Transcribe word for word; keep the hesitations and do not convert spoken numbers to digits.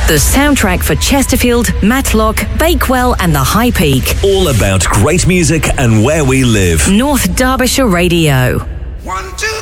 The soundtrack for Chesterfield, Matlock, Bakewell and the High Peak. All about great music and where we live. North Derbyshire Radio. One, two.